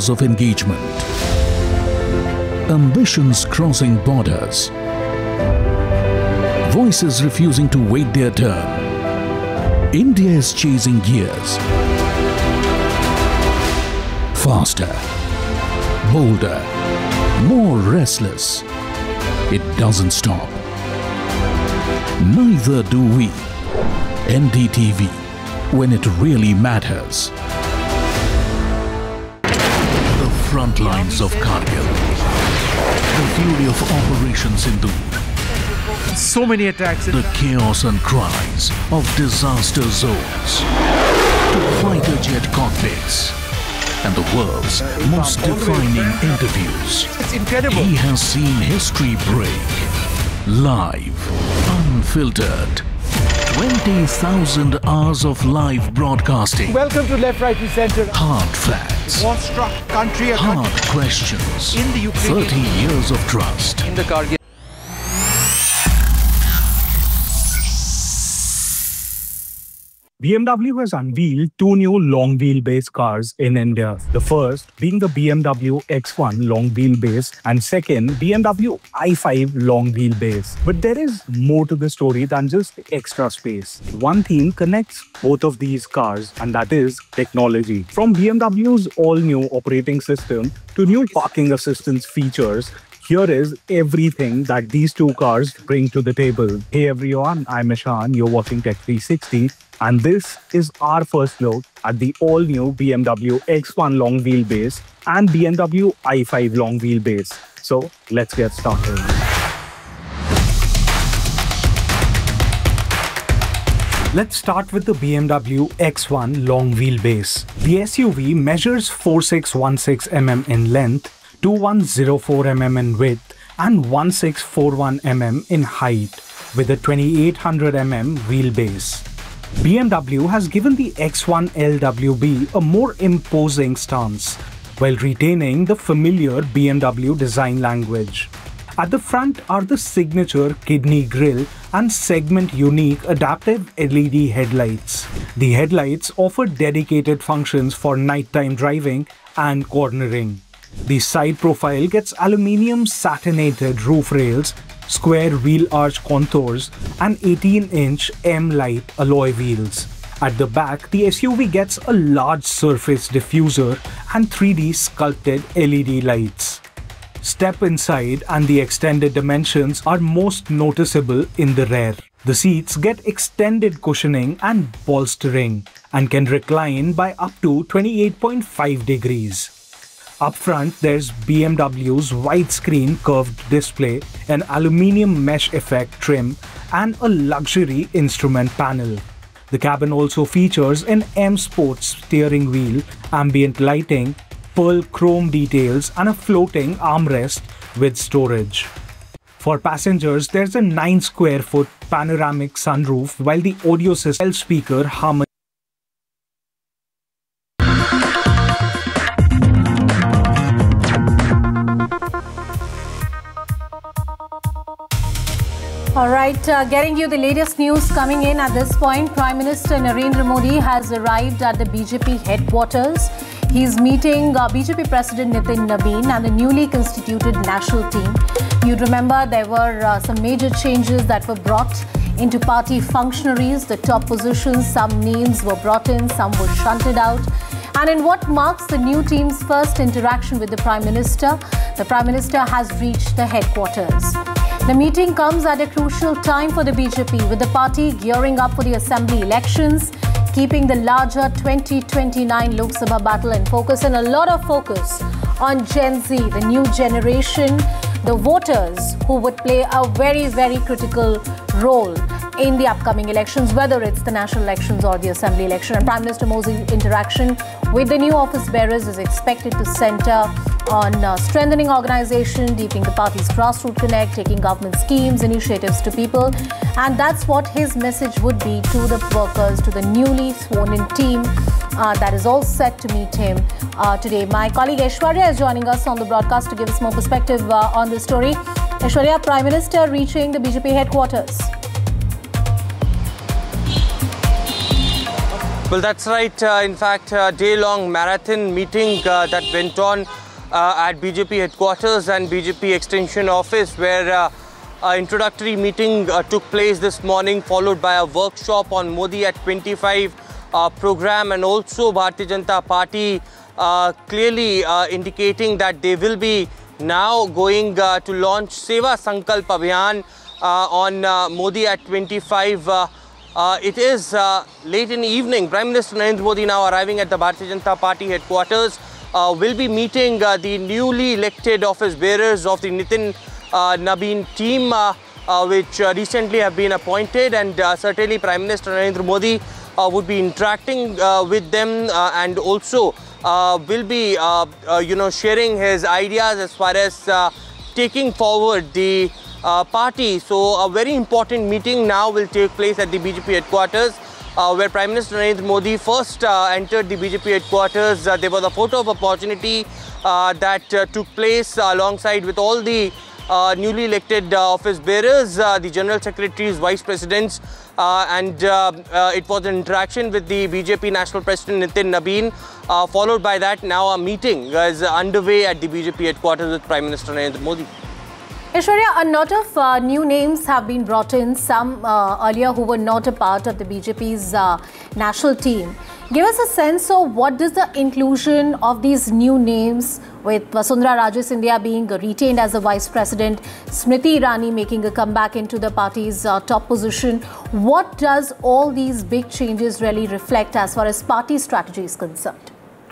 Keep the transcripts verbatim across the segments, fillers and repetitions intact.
levels of engagement, ambitions crossing borders, voices refusing to wait their turn. India is chasing gears. Faster, bolder, more restless. It doesn't stop. Neither do we. N D T V, when it really matters. The front lines of Kargil. The fury of Operation Sindoor. So many attacks. The chaos and cries of disaster zones. To fighter jet cockpits. And the world's most defining interviews. It's incredible. He has seen history break. Live, unfiltered. twenty thousand hours of live broadcasting. Welcome to Left, Right and Centre. Hard facts. War-struck country. Hard questions. In the Ukraine. thirty years of trust. In the Kargil. B M W has unveiled two new long wheelbase cars in India. The first being the B M W X one long wheelbase and second B M W i five long wheelbase. But there is more to the story than just extra space. One theme connects both of these cars, and that is technology. From B M W's all-new operating system to new parking assistance features, here is everything that these two cars bring to the table. Hey everyone, I'm Ishan, you're watching Tech three sixty, and this is our first look at the all-new B M W X one long wheelbase and B M W i five long wheelbase. So let's get started. Let's start with the B M W X one long wheelbase. The S U V measures four thousand six hundred sixteen millimeters in length, two thousand one hundred four millimeters in width, and one thousand six hundred forty-one millimeters in height, with a twenty-eight hundred millimeter wheelbase. B M W has given the X one L W B a more imposing stance, while retaining the familiar B M W design language. At the front are the signature kidney grille and segment-unique adaptive L E D headlights. The headlights offer dedicated functions for nighttime driving and cornering. The side profile gets aluminium satinated roof rails, square wheel arch contours, and eighteen inch M-Lite alloy wheels. At the back, the S U V gets a large surface diffuser and three D sculpted L E D lights. Step inside and the extended dimensions are most noticeable in the rear. The seats get extended cushioning and bolstering and can recline by up to twenty-eight point five degrees. Up front, there's B M W's widescreen curved display, an aluminium mesh effect trim, and a luxury instrument panel. The cabin also features an M Sport steering wheel, ambient lighting, pearl chrome details, and a floating armrest with storage. For passengers, there's a nine square foot panoramic sunroof, while the audio system speaker harmony. All right, uh, getting you the latest news coming in at this point. Prime Minister Narendra Modi has arrived at the B J P headquarters. He's meeting uh, B J P President Nitin Nabin and the newly constituted national team. You'd remember there were uh, some major changes that were brought into party functionaries. The top positions, some names were brought in, some were shunted out. And in what marks the new team's first interaction with the Prime Minister, the Prime Minister has reached the headquarters. The meeting comes at a crucial time for the B J P, with the party gearing up for the assembly elections, keeping the larger twenty twenty-nine Lok Sabha battle in focus, and a lot of focus on Gen Z, the new generation, the voters who would play a very, very critical role in the upcoming elections, whether it's the national elections or the assembly election. And Prime Minister Modi's interaction with the new office bearers is expected to center on uh, strengthening organization, deepening the party's grassroots connect, taking government schemes, initiatives to people. And that's what his message would be to the workers, to the newly sworn-in team uh, that is all set to meet him uh, today. My colleague Aishwarya is joining us on the broadcast to give us more perspective uh, on the story. Aishwarya, Prime Minister reaching the B J P headquarters. Well, that's right. Uh, in fact, a day-long marathon meeting uh, that went on uh, at B J P headquarters and B J P extension office, where uh, an introductory meeting uh, took place this morning, followed by a workshop on Modi at twenty-five uh, program, and also Bharatiya Janata Party uh, clearly uh, indicating that they will be now going uh, to launch Seva Sankalp Abhiyan uh, on uh, Modi at twenty-five. Uh, Uh, it is uh, late in the evening. Prime Minister Narendra Modi, now arriving at the Bharatiya Janata Party headquarters, uh, will be meeting uh, the newly elected office bearers of the Nitin uh, Nabin team, uh, uh, which uh, recently have been appointed, and uh, certainly Prime Minister Narendra Modi uh, would be interacting uh, with them uh, and also uh, will be, uh, uh, you know, sharing his ideas as far as uh, taking forward the Uh, party. So a very important meeting now will take place at the B J P headquarters, uh, where Prime Minister Narendra Modi first uh, entered the B J P headquarters. Uh, there was a photo of opportunity uh, that uh, took place uh, alongside with all the uh, newly elected uh, office bearers, uh, the General Secretaries, Vice Presidents, uh, and uh, uh, it was an interaction with the B J P National President Nitin Nabin. Uh, followed by that, now a meeting is underway at the B J P headquarters with Prime Minister Narendra Modi. Aishwarya, a lot of uh, new names have been brought in, some uh, earlier who were not a part of the B J P's uh, national team. Give us a sense of what does the inclusion of these new names, with Vasundhara Raje Scindia being retained as the Vice President, Smriti Irani making a comeback into the party's uh, top position. What does all these big changes really reflect as far as party strategy is concerned?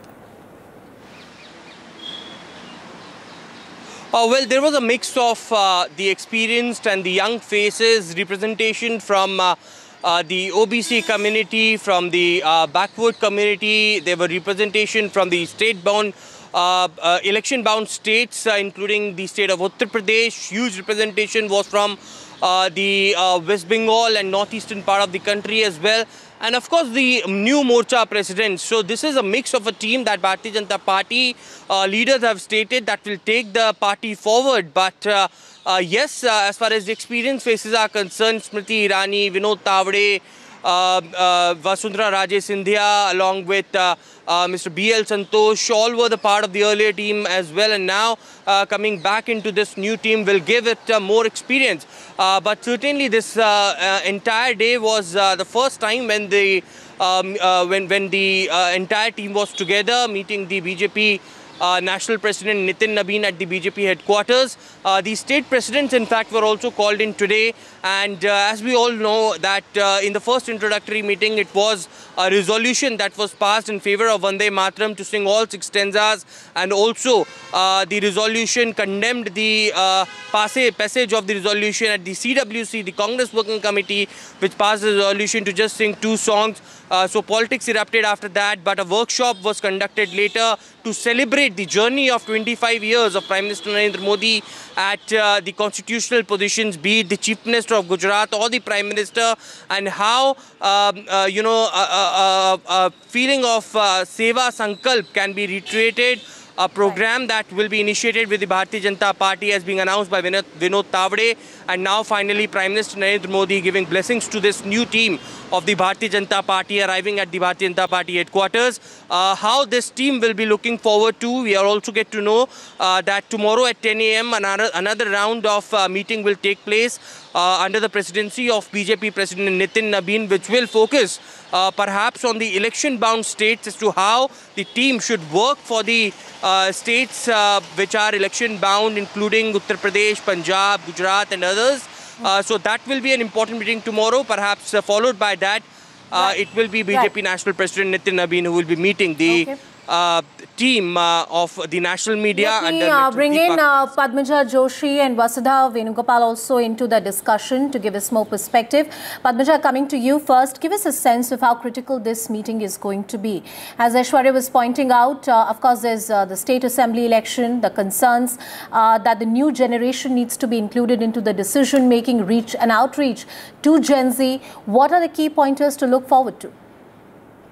Uh, well, there was a mix of uh, the experienced and the young faces, representation from uh, uh, the O B C community, from the uh, backward community. There were representation from the state-bound, uh, uh, election-bound states, uh, including the state of Uttar Pradesh. Huge representation was from uh, the uh, West Bengal and northeastern part of the country as well. And of course, the new Morcha president. So this is a mix of a team that Bharatiya Janata Party uh, leaders have stated that will take the party forward. But uh, uh, yes, uh, as far as the experienced faces are concerned, Smriti Irani, Vinod Tavade, uh, uh, Vasundhara Raje Scindia, along with uh, uh, Mister B L Santosh, all were the part of the earlier team as well. And now uh, coming back into this new team will give it uh, more experience. Uh, but certainly this uh, uh, entire day was uh, the first time when the um, uh, when when the uh, entire team was together meeting the B J P uh, National President Nitin Nabin at the B J P headquarters. Uh, the state presidents, in fact, were also called in today. And uh, as we all know that uh, in the first introductory meeting, it was a resolution that was passed in favor of Vande Mataram to sing all six stanzas, and also uh, the resolution condemned the uh, passage of the resolution at the C W C, the Congress Working Committee, which passed the resolution to just sing two songs. Uh, so politics erupted after that, but a workshop was conducted later to celebrate the journey of twenty-five years of Prime Minister Narendra Modi at uh, the constitutional positions, be it the Chief Minister of Gujarat or the Prime Minister, and how, um, uh, you know, a, a, a, a feeling of uh, Seva Sankalp can be reiterated. A program that will be initiated with the Bharatiya Janata Party as being announced by Vinod, Vinod Tavade, and now finally Prime Minister Narendra Modi giving blessings to this new team of the Bharatiya Janata Party arriving at the Bharatiya Janata Party headquarters. Uh, how this team will be looking forward to, we are also get to know uh, that tomorrow at ten A M another, another round of uh, meeting will take place uh, under the presidency of B J P President Nitin Nabin, which will focus uh, perhaps on the election-bound states as to how the team should work for the uh, states uh, which are election-bound, including Uttar Pradesh, Punjab, Gujarat and others. Uh, so that will be an important meeting tomorrow. Perhaps uh, followed by that, uh, right. it will be B J P right. National President Nitin Nabin who will be meeting the okay. uh, team uh, of the national media. Let me uh, bring in uh, Padmaja Joshi and Vasudha Venugopal also into the discussion to give us more perspective. Padmaja, coming to you first, give us a sense of how critical this meeting is going to be. As Aishwarya was pointing out, uh, of course, there's uh, the state assembly election, the concerns uh, that the new generation needs to be included into the decision-making, reach and outreach to Gen Z. What are the key pointers to look forward to?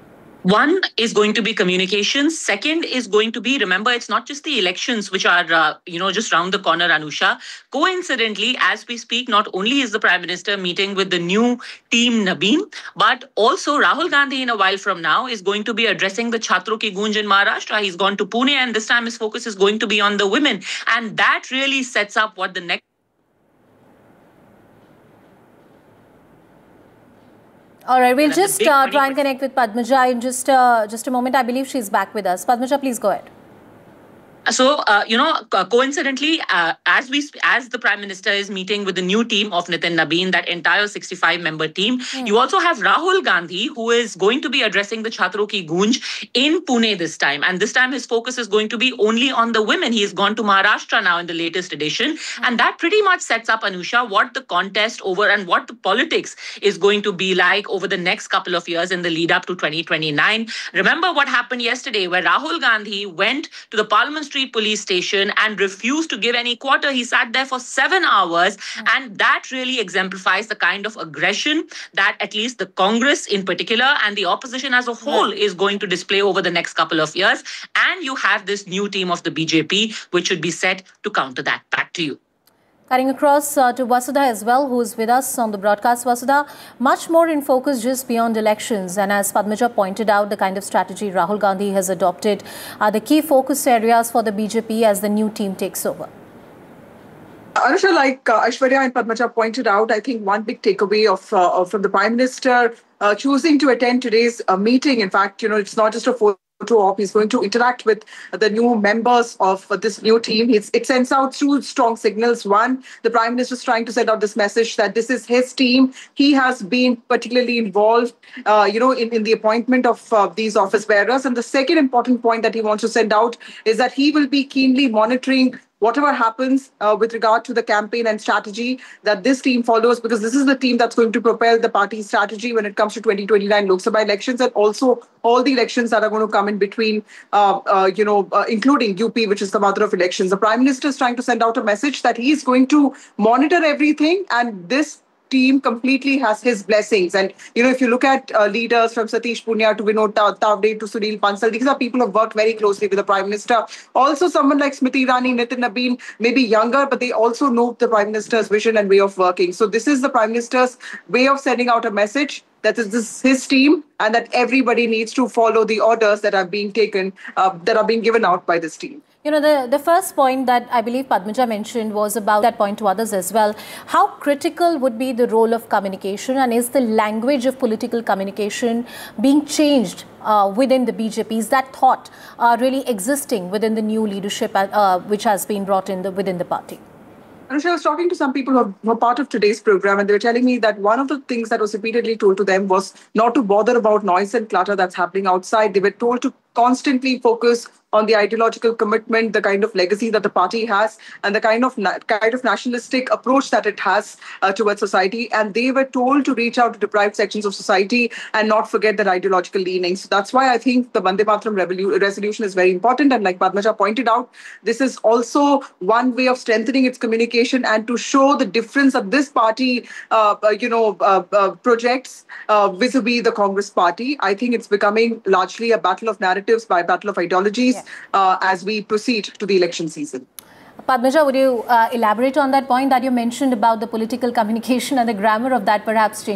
One is going to be communications. Second is going to be, remember, it's not just the elections which are, uh, you know, just round the corner, Anusha. Coincidentally, as we speak, not only is the Prime Minister meeting with the new team Nabeen, but also Rahul Gandhi in a while from now is going to be addressing the Chhatro Ki Goonj in Maharashtra. He's gone to Pune, and this time his focus is going to be on the women. And that really sets up what the next All right, we'll just uh, try and connect with Padmaja in just, uh, just a moment. I believe she's back with us. Padmaja, please go ahead. So, uh, you know, coincidentally, uh, as we as the Prime Minister is meeting with the new team of Nitin Nabeen, that entire sixty-five member team, mm. you also have Rahul Gandhi, who is going to be addressing the Chhatro Ki Goonj in Pune this time. And this time his focus is going to be only on the women. He has gone to Maharashtra now in the latest edition. Mm. And that pretty much sets up, Anusha, what the contest over and what the politics is going to be like over the next couple of years in the lead up to twenty twenty-nine. Remember what happened yesterday, where Rahul Gandhi went to the Parliament Street police station and refused to give any quarter. He sat there for seven hours. Mm. And that really exemplifies the kind of aggression that at least the Congress in particular and the opposition as a whole mm. is going to display over the next couple of years. And you have this new team of the B J P, which should be set to counter that. Back to you. Cutting across uh, to Vasudha as well, who is with us on the broadcast. Vasudha, much more in focus just beyond elections. And as Padmaja pointed out, the kind of strategy Rahul Gandhi has adopted are the key focus areas for the B J P as the new team takes over. Anusha, like uh, Aishwarya and Padmaja pointed out, I think one big takeaway of, uh, of from the Prime Minister uh, choosing to attend today's uh, meeting. In fact, you know, it's not just a photo op. He's going to interact with the new members of this new team. It's, it sends out two strong signals. One, the Prime Minister is trying to send out this message that this is his team. He has been particularly involved, uh, you know, in, in the appointment of uh, these office bearers. And the second important point that he wants to send out is that he will be keenly monitoring whatever happens uh, with regard to the campaign and strategy that this team follows, because this is the team that's going to propel the party's strategy when it comes to twenty twenty-nine Lok Sabha elections, and also all the elections that are going to come in between, uh, uh, you know, uh, including U P, which is the mother of elections. The Prime Minister is trying to send out a message that he is going to monitor everything, and this team completely has his blessings. And, you know, if you look at uh, leaders from Satish Punia to Vinod Tavde to Sunil Bansal, these are people who have worked very closely with the Prime Minister. Also, someone like Smriti Irani, Nitin Nabeen, maybe younger, but they also know the Prime Minister's vision and way of working. So this is the Prime Minister's way of sending out a message that is this his team, and that everybody needs to follow the orders that are being taken, uh, that are being given out by this team. You know, the, the first point that I believe Padmaja mentioned was about that point to others as well. How critical would be the role of communication, and is the language of political communication being changed uh, within the B J P? Is that thought uh, really existing within the new leadership uh, which has been brought in the, within the party? Anusha, I was talking to some people who were part of today's program, and they were telling me that one of the things that was repeatedly told to them was not to bother about noise and clutter that's happening outside. They were told to constantly focus on the ideological commitment, the kind of legacy that the party has, and the kind of kind of nationalistic approach that it has uh, towards society. And they were told to reach out to deprived sections of society and not forget their ideological leanings. So that's why I think the Vande Mataram resolution is very important. And like Padmaja pointed out, this is also one way of strengthening its communication and to show the difference that this party, uh, you know, uh, uh, projects uh, vis-a-vis the Congress party. I think it's becoming largely a battle of narratives by a battle of ideologies. Uh, as we proceed to the election season. Padmaja, would you uh, elaborate on that point that you mentioned about the political communication and the grammar of that perhaps changing?